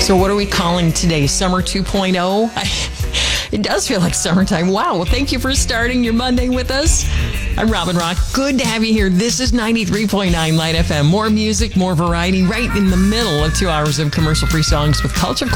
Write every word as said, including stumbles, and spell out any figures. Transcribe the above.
So what are we calling today? Summer two point oh? It does feel like summertime. Wow. Well, thank you for starting your Monday with us. I'm Robin Rock. Good to have you here. This is ninety-three point nine Light F M. More music, more variety, right in the middle of two hours of commercial-free songs with culture.